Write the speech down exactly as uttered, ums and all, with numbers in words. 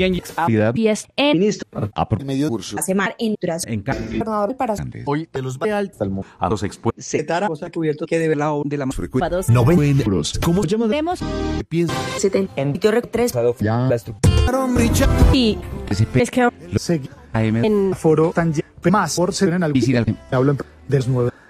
¿Quién actividad? Pies en Ministro. A por Medio curso. a semana en tras en ca- gobernador para Hoy de los al Talmo. a los expuestos. Setara, cosa cubierto que debe la de la más frecuente. dos noventa euros. ¿Cómo llama? demos Piensa. setenta en video tres Ya. La estructura. y es que A M en foro tan más por ser en algo Visitar. hablan desnudo